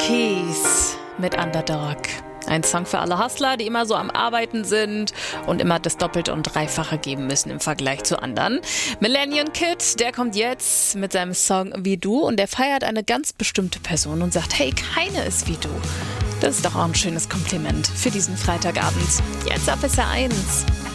Keys mit Underdog. Ein Song für alle Hustler, die immer so am Arbeiten sind und immer das Doppelte und Dreifache geben müssen im Vergleich zu anderen. Millennium Kid, der kommt jetzt mit seinem Song Wie du und der feiert eine ganz bestimmte Person und sagt, hey, keine ist wie du. Das ist doch auch ein schönes Kompliment für diesen Freitagabend. Jetzt auf SR1.